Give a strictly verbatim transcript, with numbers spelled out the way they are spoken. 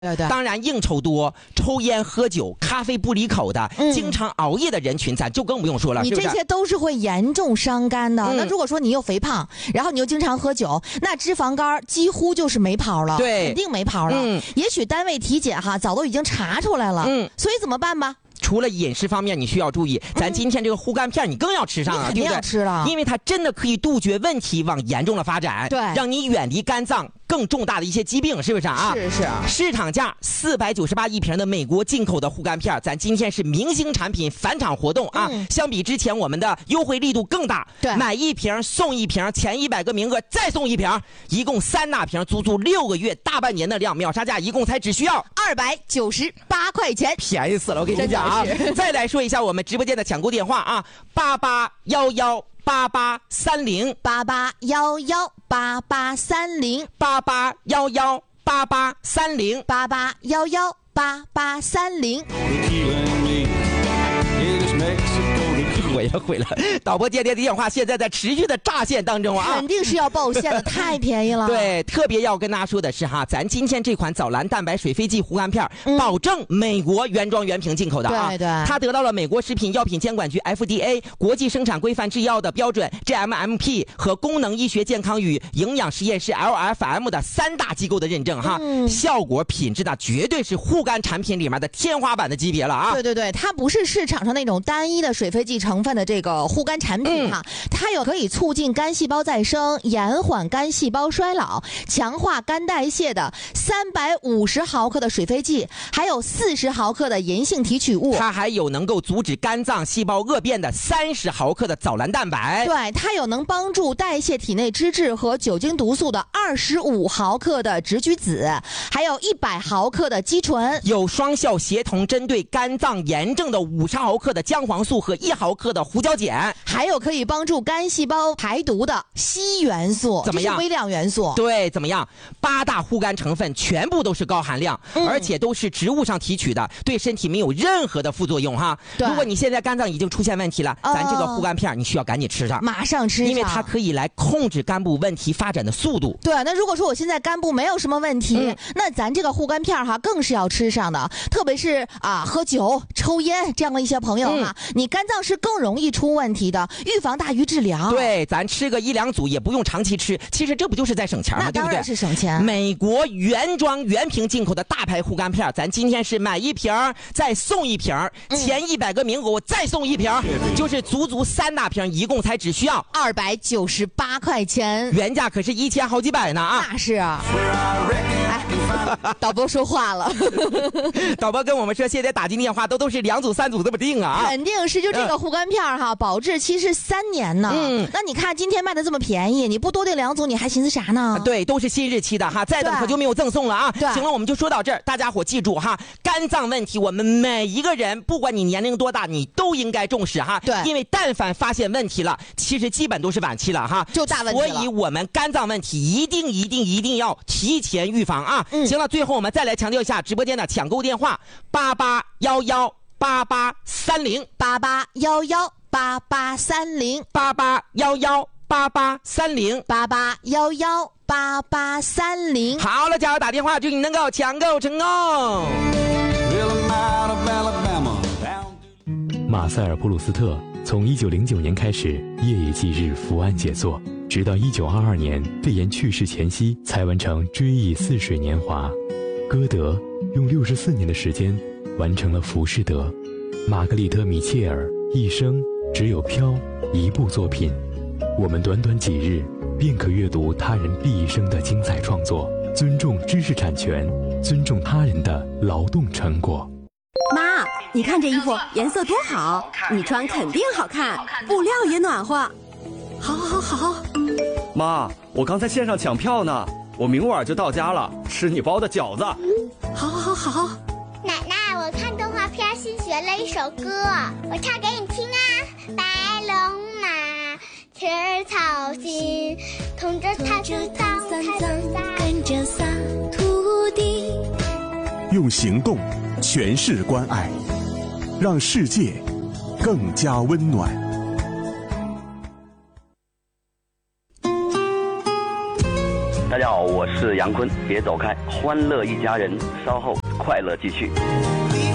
对对， 当然应酬多、抽烟喝酒、咖啡不离口的、嗯、经常熬夜的人群，咱就更不用说了。 你这些都是会严重伤肝的。嗯、那如果说你又肥胖，然后你又经常喝酒，那脂肪肝几乎就是没跑了， 对， 肯定没跑了。嗯、也许单位体检哈早都已经查出来了，嗯，所以怎么办吧？ 除了饮食方面你需要注意，咱今天这个护肝片你更要吃上啊， 肯定要吃了， 因为它真的可以杜绝问题往严重了发展， 对， 让你远离肝脏更重大的一些疾病，是不是啊？ 是是。 市场价四百九十八一瓶的美国进口的护肝片，咱今天是明星产品返场活动啊！嗯、相比之前我们的优惠力度更大， 对， 买一瓶送一瓶，前一百个名额再送一瓶，一共三大瓶，足足六个月大半年的量，秒杀价一共才只需要二百九十八块钱， 便宜死了！我跟你讲啊，再来说一下我们直播间的抢购电话啊，八八幺幺八八三零八八幺幺八八三零八八幺幺八八三零八八幺幺八八三零。 毁了毁了！导播接的电话现在在持续的炸线当中啊， 肯定是要爆线的，太便宜了。 对，特别要跟大家说的是哈，咱今天这款藻蓝蛋白水飞剂护肝片，嗯、保证美国原装原瓶进口的啊， 对对， 它得到了美国食品药品监管局 F D A 国际生产规范制药的标准 G M M P 和功能医学健康与营养实验室 L F M 的三大机构的认证哈，嗯、效果品质呢绝对是护肝产品里面的天花板的级别了啊！ 对对对，它不是市场上那种单一的水飞剂成分的这个护肝产品哈，嗯、它有可以促进肝细胞再生、延缓肝细胞衰老、强化肝代谢的三百五十毫克的水飞剂，还有四十毫克的银杏提取物， 它还有能够阻止肝脏细胞恶变的三十毫克的藻蓝蛋白， 对，它有能帮助代谢体内脂质和酒精毒素的二十五毫克的植菊子，还有一百毫克的肌醇， 有双效协同针对肝脏炎症的五十毫克的姜黄素和一毫克的胡椒碱， 还有可以帮助肝细胞排毒的硒元素， 怎么样？ 这是微量元素。 对，怎么样？八大护肝成分全部都是高含量，嗯、而且都是植物上提取的，对身体没有任何的副作用哈。如果你现在肝脏已经出现问题了，哦、咱这个护肝片你需要赶紧吃上， 马上吃上， 因为它可以来控制肝部问题发展的速度。 对，那如果说我现在肝部没有什么问题，嗯、那咱这个护肝片哈更是要吃上的，特别是啊喝酒、抽烟这样的一些朋友哈，嗯、你肝脏是更容易出问题的，预防大于治疗。 对，咱吃个一两组也不用长期吃，其实这不就是在省钱吗？ 那当然是省钱。 美国原装原瓶进口的大牌护肝片，咱今天是买一瓶再送一瓶，嗯、前一百个名额我再送一瓶，嗯、就是足足三大瓶，一共才只需要二百九十八块钱， 原价可是一千好几百呢啊！ 那是啊。哎，导播说话了， 导播跟我们说，现在打进电话都都是两组三组这么定啊， 肯定是就这个护肝片哈，保质期是三年呢。嗯，那你看今天卖的这么便宜，你不多订两组，你还寻思啥呢？ 对，都是新日期的哈，再等可就没有赠送了啊。行了，我们就说到这儿，大家伙记住哈，肝脏问题，我们每一个人，不管你年龄多大，你都应该重视哈。 对， 因为但凡发现问题了，其实基本都是晚期了哈， 就大问题了。 所以我们肝脏问题一定一定一定要提前预防啊。嗯，行了，最后我们再来强调一下直播间的抢购电话：八八幺幺八八三零八八幺幺八八三零八八幺幺八八三零八八幺幺八八三零。 好了，加油打电话，祝你能够抢购成功。 马塞尔普鲁斯特从一九零九年开始夜以继日伏案写作，直到一九二二年肺炎去世前夕才完成《追忆似水年华》。歌德用六十四年的时间完成了《浮士德》。玛格丽特·米切尔一生只有《飘》一部作品，我们短短几日便可阅读他人毕生的精彩创作，尊重知识产权，尊重他人的劳动成果。 妈，你看这衣服颜色多好，你穿肯定好看，布料也暖和。好好好好。 妈，我刚在线上抢票呢，我明晚就到家了，吃你包的饺子。 好好好好。 奶奶，我看动画片新学了一首歌，我唱给你听啊。白龙马吃草心，同着它去当三藏，跟着撒土地。 用行动诠释关爱，让世界更加温暖。 大家好， 我是杨坤，别走开，欢乐一家人，稍后快乐继续。